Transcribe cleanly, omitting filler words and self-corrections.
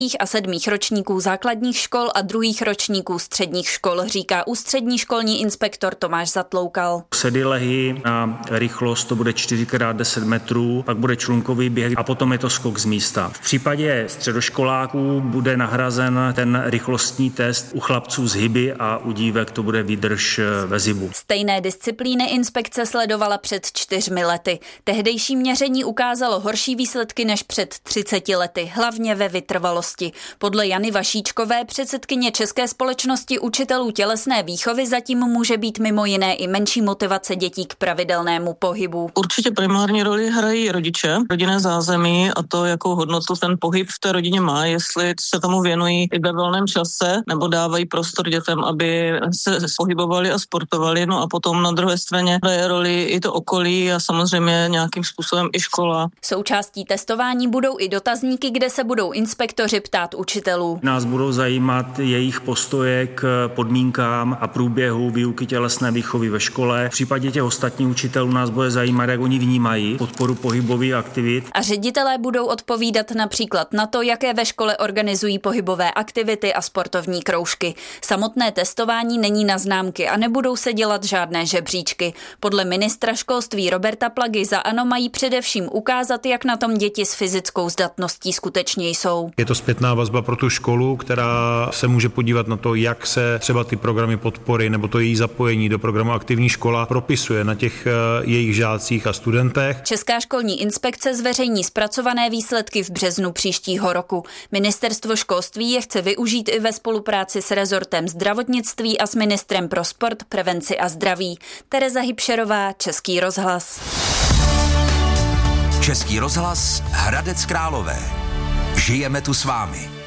a 7. ročníků základních škol a 2. ročníků středních škol, říká ústřední školní inspektor Tomáš Zatloukal. Sedilehy na rychlost to bude 4x10 metrů, pak bude člunkový běh a potom je to skok z místa. V případě středoškoláků bude nahrazen ten rychlostní test u chlapců z hyby a u dívek to bude výdrž ve zibu. Stejné disciplíny inspekce sledovala před 4 lety. Tehdejší měření ukázalo horší výsledky než před 30 lety, hlavně ve vytrvalosti. Podle Jany Vašíčkové, předsedkyně České společnosti učitelů tělesné výchovy, zatím může být mimo jiné i menší motivace dětí k pravidelnému pohybu. Určitě primární roli hrají rodiče, rodinné zázemí a to, jakou hodnotu ten pohyb v té rodině má, jestli se tomu věnují i ve volném čase nebo dávají prostor dětem, aby se pohybovali a sportovali. No a potom na druhé straně hraje roli i to okolí a samozřejmě nějakým způsobem i škola. Součástí testování budou i dotazníky, kde se budou inspektoři ptát učitelů. Nás budou zajímat jejich postoje k podmínkám a průběhu výuky tělesné výchovy ve škole. V případě těch ostatních učitelů nás bude zajímat, jak oni vnímají podporu pohybových aktivit. A ředitelé budou odpovídat například na to, jaké ve škole organizují pohybové aktivity a sportovní kroužky. Samotné testování není na známky a nebudou se dělat žádné žebříčky. Podle ministra školství Roberta Plagy za ANO mají především ukázat, jak na tom děti s fyzickou zdatností skutečně jsou. Je to zpětná vazba pro tu školu, která se může podívat na to, jak se třeba ty programy podpory nebo to její zapojení do programu Aktivní škola propisuje na těch jejich žácích a studentech. Česká školní inspekce zveřejní zpracované výsledky v březnu příštího roku. Ministerstvo školství je chce využít i ve spolupráci s rezortem zdravotnictví a s ministrem pro sport, prevenci a zdraví. Tereza Hybšerová, Český rozhlas. Český rozhlas Hradec Králové. Žijeme tu s vámi.